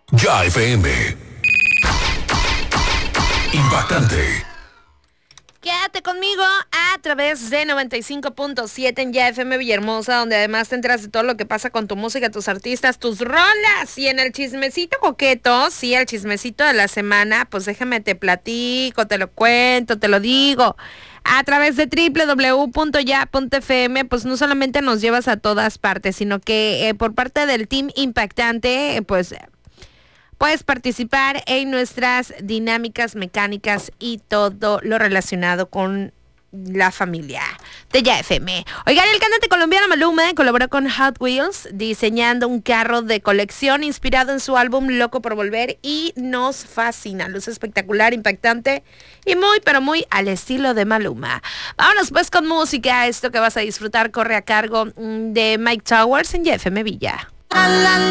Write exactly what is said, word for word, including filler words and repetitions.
Ya F M. Impactante. Quédate conmigo a través de noventa y cinco punto siete en Ya F M Villahermosa, donde además te enteras de todo lo que pasa con tu música, tus artistas, tus rolas. Y en el chismecito coqueto, sí, el chismecito de la semana, pues déjame te platico, te lo cuento, te lo digo. A través de doble u doble u doble u punto ya punto f m, pues no solamente nos llevas a todas partes, sino que eh, por parte del Team Impactante, eh, pues puedes participar en nuestras dinámicas mecánicas y todo lo relacionado con la familia de Ya F M. Oigan, el cantante colombiano Maluma colaboró con Hot Wheels diseñando un carro de colección inspirado en su álbum Loco por Volver y nos fascina. Luz espectacular, impactante y muy, pero muy al estilo de Maluma. Vámonos pues con música. Esto que vas a disfrutar corre a cargo de Mike Towers en Ya F M Villa.